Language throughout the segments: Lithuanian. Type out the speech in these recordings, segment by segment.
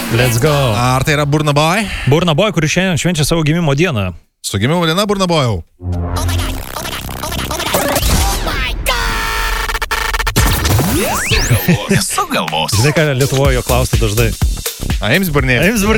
Let's go. Ar tai yra Burna Boy? Burna Boy, kuris šiandien švenčia savo gimimo dieną. Su gimimo diena Burna Boy. Nesugalvos. Žinai, ką Lietuvoje jo klausia dažnai? Aims Burnė.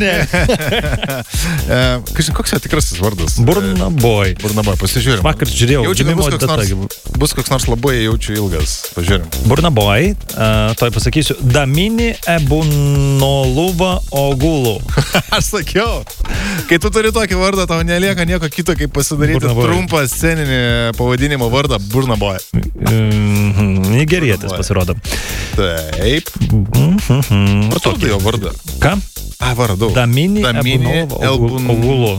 Koks jo tikrasis vardas? Burna Boy. Burna Boy, pasižiūrim. Vakar žiūrėjau, Jaučiu, gimimo kad data. bus koks nors labai jaučiu ilgas. Pažiūrim. Burna Boy, toj pasakysiu, Damini Ebunoluva Ogulu. Aš sakiau, kai tu turi tokį vardą, tau nelieka nieko kito, kaip pasidaryti trumpą sceninį pavadinimo vardą Burna Boy. Nigerietis pasirodo. Taip. Tokį jo vardą. Ką? Vardu. Damini Ebunoluva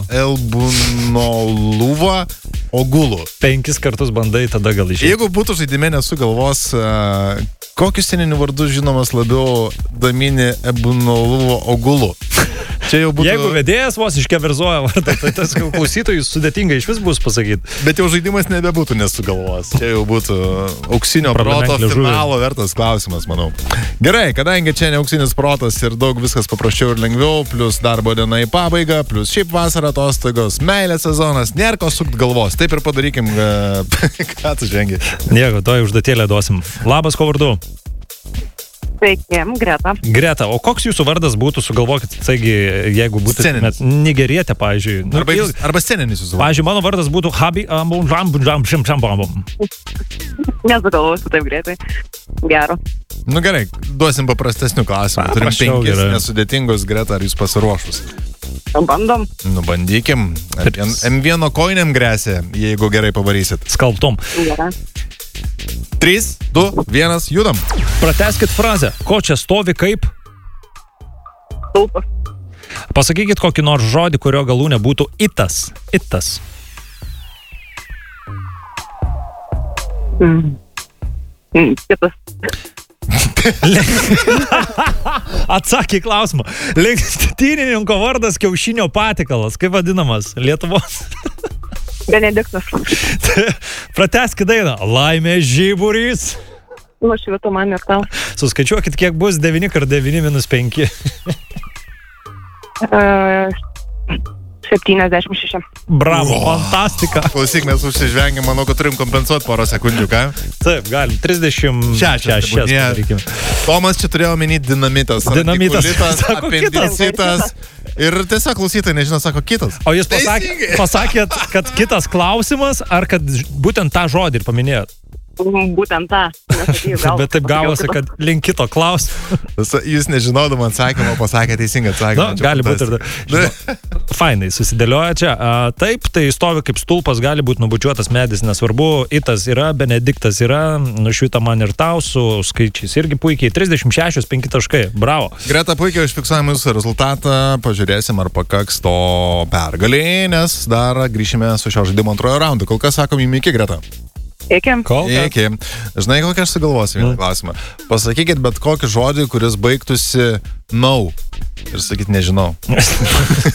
Ogulu. 5 kartus bandai, tada gal išėjai. Jeigu būtų žaidime nesugalvos, kokiu sceniniu vardu žinomas labiau Damini Ebunoluva Ogulu? Čia jau būtų... Jeigu vedėjas vos iškeverzuoja vardą, tai tas klausytojus sudėtinga iš vis bus pasakyti. Bet jau žaidimas nebebūtų nesugalvos. Čia jau būtų auksinio proto finalo vertas klausimas, manau. Gerai, kadangi čia ne auksinis protas ir daug viskas paprasčiau ir lengviau, plus darbo diena į pabaigą, plus šiaip vasara atostogos, meilės sezonas, nėra ko sukt galvos. Taip ir padarykim, ką tu žengi. Nieko, to užduotėlę duosim. Labas, ko vardu? Sveiki, Greta. Greta, o koks jūsų vardas būtų, sugalvokit, taigi, jeigu būtumėt nigerietė, pavyzdžiui. Arba sceninis jūsų vardas. Pavyzdžiui, mano vardas būtų Habi Nesugalvosiu taip greitai. Gero. Nu gerai, duosim paprastesnių klausimų. Turim 5 nesudėtingus, Greta, ar jūs pasiruošus? Bandom. Nu, bandykim. M1 koinėm grėsia, jeigu gerai pavarysit. Skalbtum. Gerai. 3, 2, 1, judam. Prateskit frazę. Ko čia stovi kaip? Stulpas. Pasakykit kokį nors žodį, kurio galūnė būtų itas. Itas. Kitas. Atsakė į klausimą. Lenktynininko vardas kiaušinio patikalas. Kaip vadinamas? Lietuvos. Benediktas. Prateskit dainą. Laimė žiburys. Nušvito man ir tau. Suskaičiuokit, kiek bus 9 × 9 - 5. 76. Bravo, fantastika. Klausyk, mes užsižvengėm, manau, kad turim kompensuoti porą sekundžių, ką? Taip, galim. 36. Tomas čia turėjo omeny dinamitas. Dinamitas. Sako apendicitas. Ir tiesiog klausytojai nežino, sako kitas. O jūs pasakėt, kad kitas klausimas, ar kad būtent tą žodį ir paminėjot? Būtent tą. Bet taip gavosi, kad link kito klausimo. Jūs nežinodama atsakymą pasakė teisingą atsakymą. Na, gali būti ir fainai susidėlioja čia. Taip, tai stovi kaip stulpas, gali būti nubučiuotas medis, nesvarbu. Itas yra, Benediktas yra, nušvita man ir tau su skaičiais. Irgi puikiai. 36, 5 taškai. Bravo. Greta, puikiai užfiksuojame jūsų rezultatą. Pažiūrėsim, ar pakaks to pergalį, nes dar grįšime su šio žaidimo antrojo raundu. Kol kas sakom jums iki, Greta. Iki. Iki. Žinai, kokią aš sugalvosiu vieną klausimą. Pasakykit bet kokį žodį, kuris baigtųsi no. Ir sakyt nežinau.